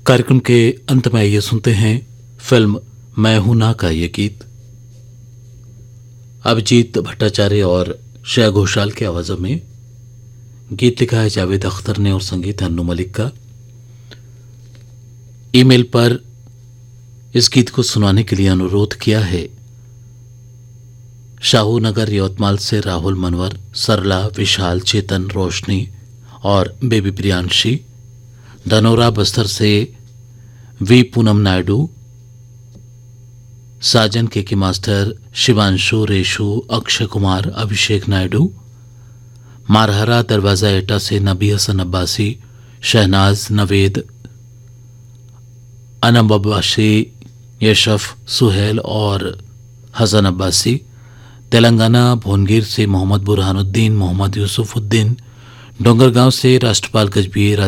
कार्यक्रम के अंत में आइए सुनते हैं फिल्म मैं हूं ना का ये गीत। अभिजीत भट्टाचार्य और श्रेया घोषाल की आवाजों में गीत लिखा है जावेद अख्तर ने और संगीत अन्नू मलिक का। ईमेल पर इस गीत को सुनाने के लिए अनुरोध किया है शाहू नगर यवतमाल से राहुल मनवर, सरला, विशाल, चेतन, रोशनी और बेबी प्रियांशी। धनोरा बस्तर से वी पूनम नायडू, साजन के मास्टर, शिवांशु, रेशु, अक्षय कुमार, अभिषेक नायडू। मारहरा दरवाजा एटा से नबी हसन अब्बासी, शहनाज, नवेद, अनम अब्बासी, यशफ, सुहेल और हसन अब्बासी। तेलंगाना भोनगिर से मोहम्मद बुरहानुद्दीन, मोहम्मद यूसुफुद्दीन। डोंगरगांव से राष्ट्रपाल गजबीर,